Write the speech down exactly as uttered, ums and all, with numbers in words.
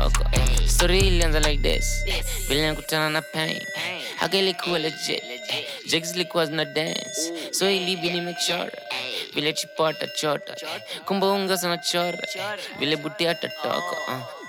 toko. Story ilianza like this, vile nakutana na pain, haka ilikuwa legit, jigs zilikuwa zina dance, so ilibi nimechora vile chipota chota, kumbe unga sana chora vile buti atatoka uh.